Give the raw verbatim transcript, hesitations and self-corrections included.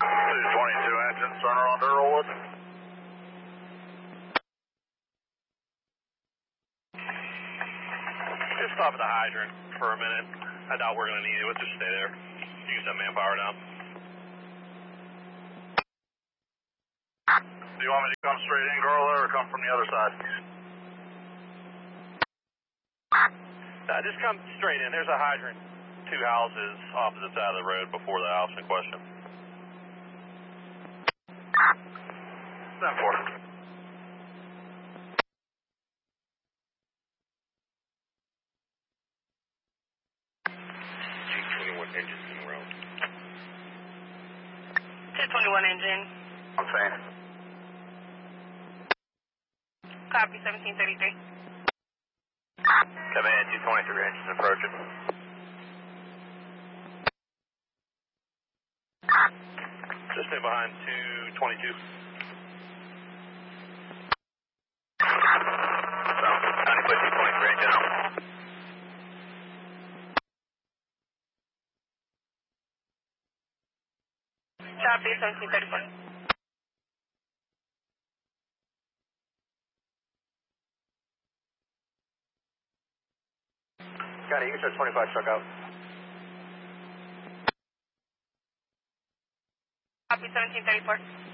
two twenty-two engine, center on Durwood. Just stop at the hydrant for a minute. I doubt we're going to need it. We'll just stay there. You can set manpower down. Do you want me to come straight in, Gorla, or come from the other side? Uh, just come straight in. There's a hydrant. Two houses opposite side of the road before the house in question. ten four. G twenty-one engines in row. two twenty-one engine. I'm saying. Copy, seventeen thirty-three. Come in, two twenty-three engines approaching. Just stay behind two twenty-two. So, trying to put two twenty-three engine out. Copy, seventeen thirty-four. Got it, you can start twenty-five truck out. Copy, seventeen thirty-four.